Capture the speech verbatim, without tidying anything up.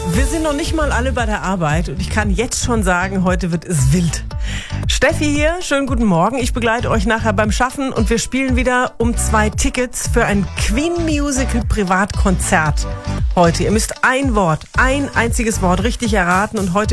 Wir sind noch nicht mal alle bei der Arbeit und ich kann jetzt schon sagen, heute wird es wild. Steffi hier, schönen guten Morgen. Ich begleite euch nachher beim Schaffen und wir spielen wieder um zwei Tickets für ein Queen Musical Privatkonzert heute. Ihr müsst ein Wort, ein einziges Wort richtig erraten und heute